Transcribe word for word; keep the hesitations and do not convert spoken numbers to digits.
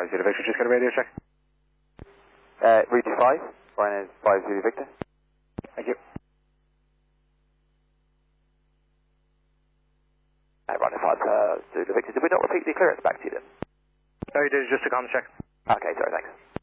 five zero Victor, just got a radio check. Uh, route five, Ryanair five zero Victor. Thank you. Uh, Ryanair five zero Victor. Did we not repeat the clearance back to you then? No, you did, just a comm check. Okay, sorry, thanks.